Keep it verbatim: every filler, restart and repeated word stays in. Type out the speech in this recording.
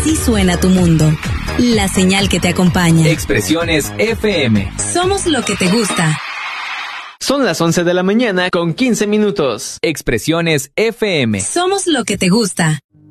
Así suena tu mundo. La señal que te acompaña. Expresiones F M. Somos lo que te gusta. Son las once de la mañana con quince minutos. Expresiones F M. Somos lo que te gusta.